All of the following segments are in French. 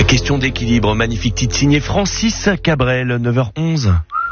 Question d'équilibre, magnifique titre signé Francis Cabrel, 9h11.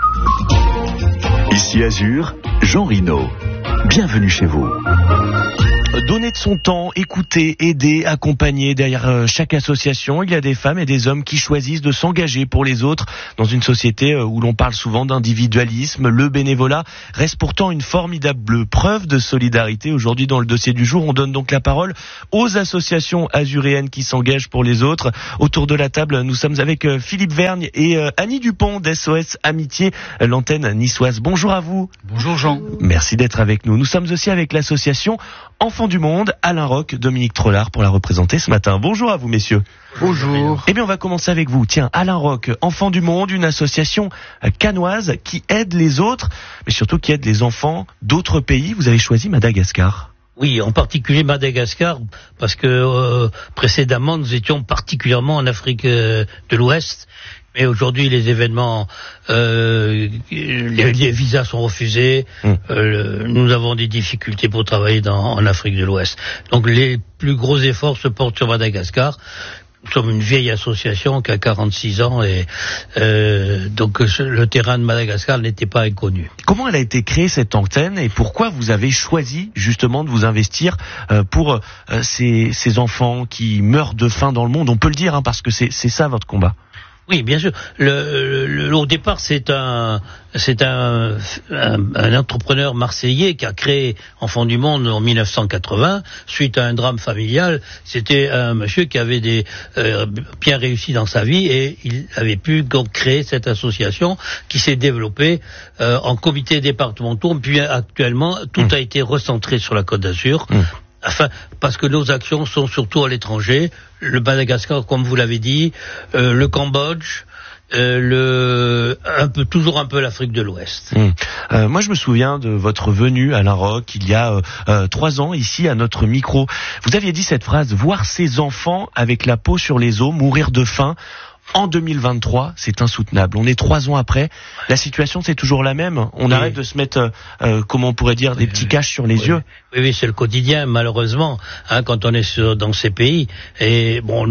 Ici Azur, Jean Rino. Bienvenue chez vous. Donner de son temps, écouter, aider, accompagner. Derrière chaque association, il y a des femmes et des hommes qui choisissent de s'engager pour les autres. Dans une société où l'on parle souvent d'individualisme, le bénévolat reste pourtant une formidable preuve de solidarité. Aujourd'hui, dans le dossier du jour, on donne donc la parole aux associations azuréennes qui s'engagent pour les autres. Autour de la table, nous sommes avec Philippe Vergne et Annie Dupont d'SOS Amitié, l'antenne niçoise. Bonjour à vous. Bonjour Jean. Merci d'être avec nous. Nous sommes aussi avec l'association Enfants du Monde, Alain Roch, Dominique Trollard pour la représenter ce matin. Bonjour à vous messieurs. Bonjour. Eh bien on va commencer avec vous. Tiens, Alain Roch, Enfants du Monde, une association cannoise qui aide les autres, mais surtout qui aide les enfants d'autres pays. Vous avez choisi Madagascar. Oui, en particulier Madagascar, parce que précédemment nous étions particulièrement en Afrique de l'Ouest. Mais aujourd'hui, les événements, les visas sont refusés. Nous avons des difficultés pour travailler en Afrique de l'Ouest. Donc, les plus gros efforts se portent sur Madagascar. Nous sommes une vieille association qui a 46 ans et donc le terrain de Madagascar n'était pas inconnu. Comment elle a été créée cette antenne et pourquoi vous avez choisi justement de vous investir pour ces enfants qui meurent de faim dans le monde? On peut le dire parce que c'est ça votre combat. Oui, bien sûr. Au départ, c'est un entrepreneur marseillais qui a créé Enfants du Monde en 1980 suite à un drame familial. C'était un monsieur qui avait bien réussi dans sa vie et il avait pu donc créer cette association qui s'est développée en comités départementaux. Puis actuellement, tout a été recentré sur la Côte d'Azur. Enfin, parce que nos actions sont surtout à l'étranger, le Madagascar, comme vous l'avez dit, le Cambodge, toujours un peu l'Afrique de l'Ouest. Moi, je me souviens de votre venue à Alain Roch il y a 3 ans ici à notre micro. Vous aviez dit cette phrase: voir ces enfants avec la peau sur les os mourir de faim. En 2023, c'est insoutenable. On est 3 ans après. La situation, c'est toujours la même. On arrête de se mettre, comment on pourrait dire, des petits caches sur les yeux. Oui, c'est le quotidien, malheureusement, quand on est dans ces pays. Et bon,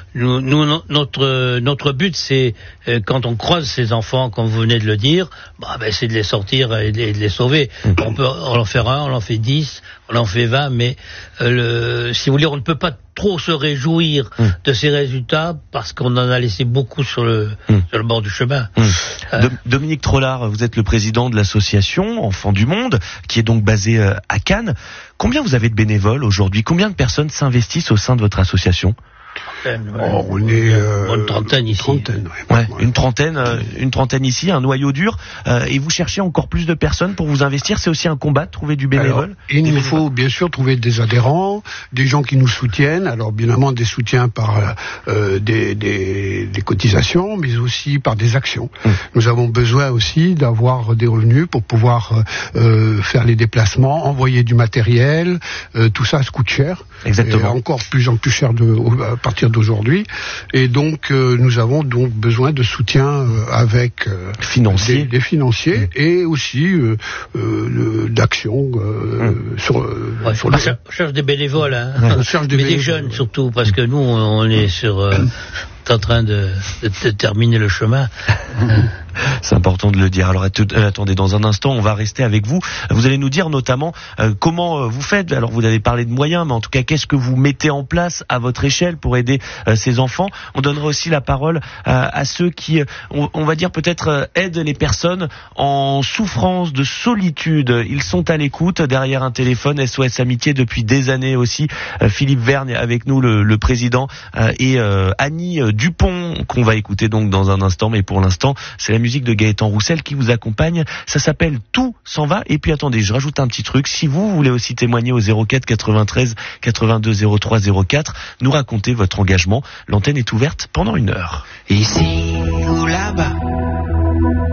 notre but, c'est quand on croise ces enfants, comme vous venez de le dire, c'est de les sortir et de les sauver. On en fait 1, on en fait 10, on en fait 20, mais si vous voulez, on ne peut pas trop se réjouir de ces résultats parce qu'on en a laissé beaucoup sur le bord du chemin. Dominique Trollard, vous êtes le président de l'association Enfants du Monde, qui est donc basée à Cannes. Combien vous avez de bénévoles aujourd'hui? Combien de personnes s'investissent au sein de votre association? On est une trentaine ici. Une trentaine ici, un noyau dur. Et vous cherchez encore plus de personnes pour vous investir. C'est aussi un combat de trouver du bénévole. Il nous faut bien sûr trouver des adhérents, des gens qui nous soutiennent. Alors bien évidemment des soutiens par des cotisations, mais aussi par des actions. Nous avons besoin aussi d'avoir des revenus pour pouvoir faire les déplacements, envoyer du matériel. Tout ça coûte cher. Exactement. Et encore plus en plus cher à partir d'aujourd'hui, et donc nous avons donc besoin de soutien avec des financiers et aussi d'actions sur on cherche des bénévoles, on cherche des jeunes surtout, parce que nous on est en train de terminer le chemin. C'est important de le dire. Alors attendez, dans un instant, on va rester avec vous. Vous allez nous dire notamment comment vous faites. Alors vous avez parlé de moyens, mais en tout cas, qu'est-ce que vous mettez en place à votre échelle pour aider ces enfants? On donnera aussi la parole à ceux qui, on va dire peut-être, aident les personnes en souffrance de solitude. Ils sont à l'écoute derrière un téléphone. SOS Amitié depuis des années aussi. Philippe Vergne avec nous, le président, et Annie Dupont, qu'on va écouter donc dans un instant. Mais pour l'instant, c'est la musique de Gaëtan Roussel qui vous accompagne. Ça s'appelle Tout s'en va. Et puis attendez, je rajoute un petit truc. Si vous voulez aussi témoigner au 04 93 82 03 04, nous raconter votre engagement. L'antenne est ouverte pendant 1 heure. Ici ou là-bas,